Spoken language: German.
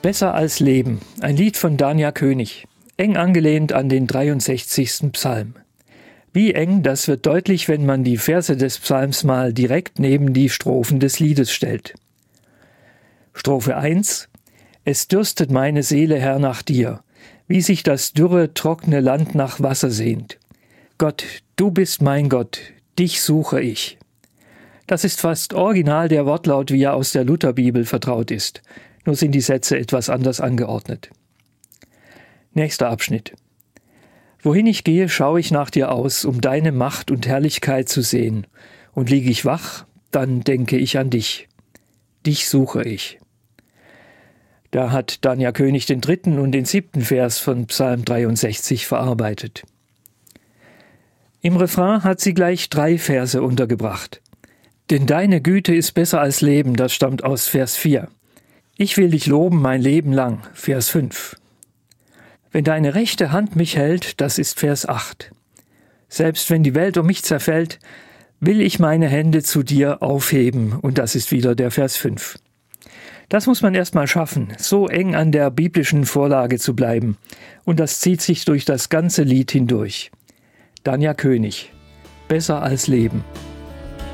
Besser als Leben, ein Lied von Dania König, eng angelehnt an den 63. Psalm. Wie eng, das wird deutlich, wenn man die Verse des Psalms mal direkt neben die Strophen des Liedes stellt. Strophe 1: Es dürstet meine Seele, Herr, nach dir, wie sich das dürre, trockene Land nach Wasser sehnt. Gott, du bist mein Gott, dich suche ich. Das ist fast original der Wortlaut, wie er aus der Lutherbibel vertraut ist. Nur sind die Sätze etwas anders angeordnet. Nächster Abschnitt. Wohin ich gehe, schaue ich nach dir aus, um deine Macht und Herrlichkeit zu sehen. Und liege ich wach, dann denke ich an dich. Dich suche ich. Da hat Dania König den 3. und den 7. Vers von Psalm 63 verarbeitet. Im Refrain hat sie gleich 3 Verse untergebracht. Denn deine Güte ist besser als Leben, das stammt aus Vers 4. Ich will dich loben mein Leben lang, Vers 5. Wenn deine rechte Hand mich hält, das ist Vers 8. Selbst wenn die Welt um mich zerfällt, will ich meine Hände zu dir aufheben, und das ist wieder der Vers 5. Das muss man erst mal schaffen, so eng an der biblischen Vorlage zu bleiben, und das zieht sich durch das ganze Lied hindurch. Dania König, besser als Leben.